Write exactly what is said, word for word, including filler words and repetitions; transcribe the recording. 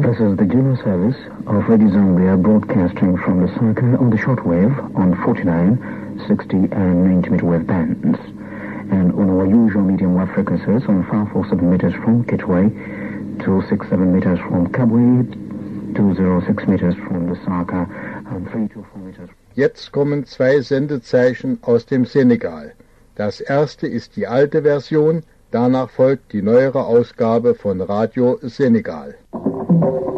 This is the Juno service of Radio Zambia broadcasting from Lusaka on the shortwave on forty-nine, sixty and ninety meter wave bands, and on our usual medium wave frequencies on five four seven meters from Kitwe, two six seven meters from Kabwe, two zero six meters from Lusaka, and three two four meters. Jetzt kommen zwei Sendezeichen aus dem Senegal. Das erste ist die alte Version, danach folgt die neuere Ausgabe von Radio Senegal.